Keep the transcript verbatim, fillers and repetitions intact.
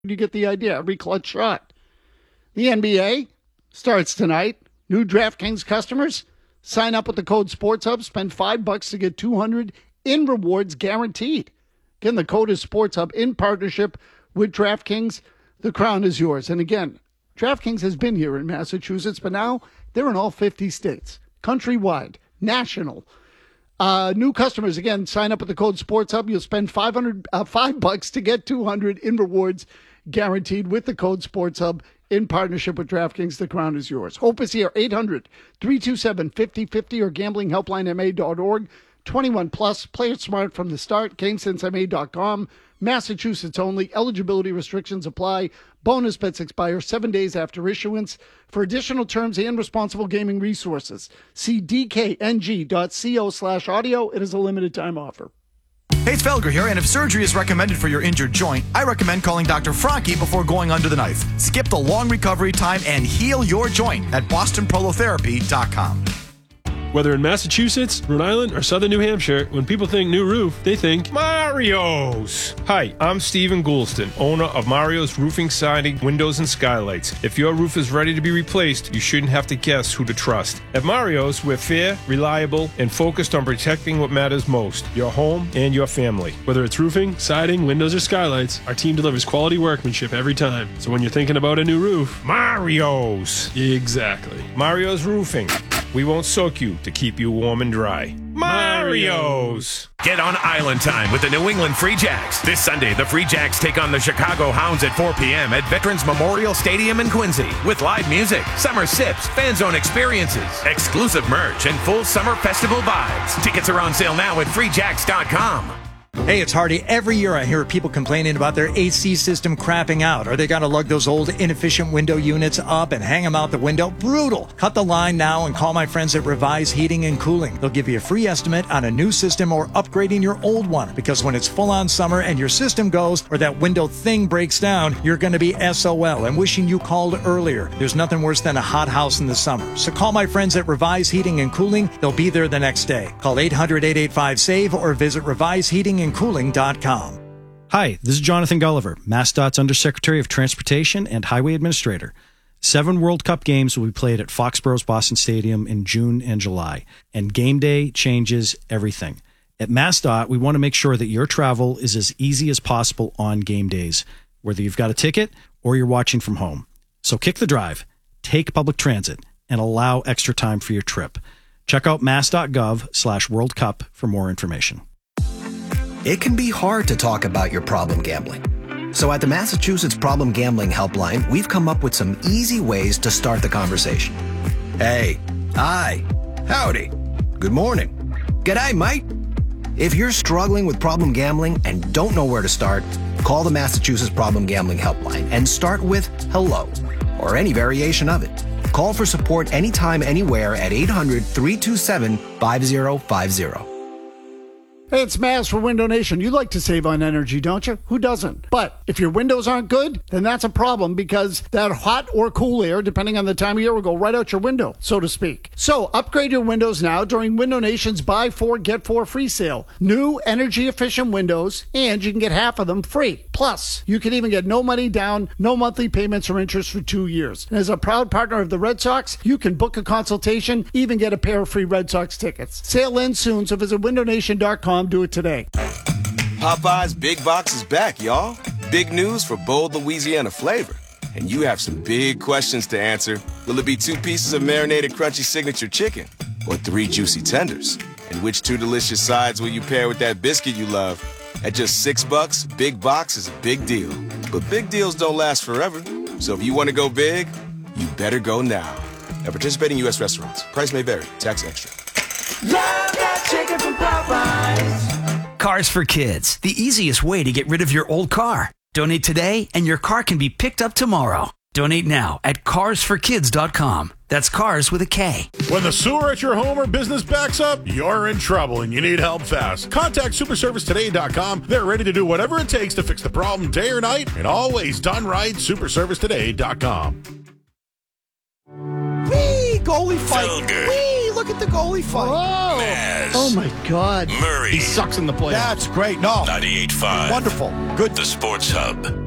You get the idea. Every clutch shot. The N B A starts tonight. New DraftKings customers sign up with the code SportsHub. Spend five bucks to get two hundred in rewards guaranteed. Again, the code is SportsHub in partnership with DraftKings. The crown is yours. And again, DraftKings has been here in Massachusetts, but now they're in all fifty states, countrywide, national. Uh, new customers, again, sign up with the code SportsHub. You'll spend five hundred, uh, five bucks to get two hundred in rewards guaranteed with the code SportsHub in partnership with DraftKings. The crown is yours. Hope is here. eight hundred, three two seven, five oh five oh or gambling helpline m a dot org. twenty-one plus. Play it smart from the start. game sense m a dot com. Massachusetts only. Eligibility restrictions apply. Bonus bets expire seven days after issuance. For additional terms and responsible gaming resources, see d k n g dot co slash audio. It is a limited time offer. Hey, it's Felger here, and if surgery is recommended for your injured joint, I recommend calling Doctor Franke before going under the knife. Skip the long recovery time and heal your joint at boston prolotherapy dot com. Whether in Massachusetts, Rhode Island, or Southern New Hampshire, when people think new roof, they think Mario's. Hi, I'm Stephen Goulston, owner of Mario's Roofing, Siding, Windows, and Skylights. If your roof is ready to be replaced, you shouldn't have to guess who to trust. At Mario's, we're fair, reliable, and focused on protecting what matters most, your home and your family. Whether it's roofing, siding, windows, or skylights, our team delivers quality workmanship every time. So when you're thinking about a new roof, Mario's. Exactly. Mario's Roofing. We won't soak you to keep you warm and dry. Mario's. Get on Island time with the New England Free Jacks. This Sunday, the Free Jacks take on the Chicago Hounds at four p.m. at Veterans Memorial Stadium in Quincy with live music, summer sips, fan zone experiences, exclusive merch, and full summer festival vibes. Tickets are on sale now at free jacks dot com. Hey, it's Hardy. Every year I hear people complaining about their A C system crapping out, or they got to lug those old inefficient window units up and hang them out the window. Brutal. Cut the line now and call my friends at Revise Heating and Cooling. They'll give you a free estimate on a new system or upgrading your old one, because when it's full on summer and your system goes or that window thing breaks down, you're going to be S O L and wishing you called earlier. There's nothing worse than a hot house in the summer. So call my friends at Revise Heating and Cooling. They'll be there the next day. Call eight hundred, eight eight five, save or visit revise heating and cooling dot com. Hi, this is Jonathan Gulliver, MassDOT's Undersecretary of Transportation and Highway Administrator. Seven World Cup games will be played at Foxborough's Boston Stadium in June and July, and game day changes everything. At MassDOT, we want to make sure that your travel is as easy as possible on game days, whether you've got a ticket or you're watching from home. So kick the drive, take public transit, and allow extra time for your trip. Check out mass.gov slash World Cup for more information. It can be hard to talk about your problem gambling. So at the Massachusetts Problem Gambling Helpline, we've come up with some easy ways to start the conversation. Hey, hi, howdy, good morning, g'day, mate. If you're struggling with problem gambling and don't know where to start, call the Massachusetts Problem Gambling Helpline and start with hello, or any variation of it. Call for support anytime, anywhere at eight hundred, three two seven, five zero five zero. Hey, it's Maz for Window Nation. You like to save on energy, don't you? Who doesn't? But if your windows aren't good, then that's a problem, because that hot or cool air, depending on the time of year, will go right out your window, so to speak. So upgrade your windows now during Window Nation's Buy Four, Get Four free sale. New energy-efficient windows, and you can get half of them free. Plus, you can even get no money down, no monthly payments or interest for two years. And as a proud partner of the Red Sox, you can book a consultation, even get a pair of free Red Sox tickets. Sale ends soon, so visit window nation dot com. Do it today. Popeye's Big Box is back, y'all. Big news for bold Louisiana flavor. And you have some big questions to answer. Will it be two pieces of marinated crunchy signature chicken? Or three juicy tenders? And which two delicious sides will you pair with that biscuit you love? At just six bucks, Big Box is a big deal. But big deals don't last forever. So if you want to go big, you better go now. At participating U S restaurants. Price may vary. Tax extra. Love that chicken from Popeyes. Cars for Kids, the easiest way to get rid of your old car. Donate today and your car can be picked up tomorrow. Donate now at cars for kids dot com. That's cars with a K. When the sewer at your home or business backs up, you're in trouble and you need help fast. Contact super service today dot com. They're ready to do whatever it takes to fix the problem day or night, and always done right. super service today dot com. Whee! Goalie fight. Whee! Look at the goalie fight. Oh, Maz. oh my God. Murray. He sucks in the play. That's great. No. ninety-eight point five. Wonderful. Good. The Sports Hub.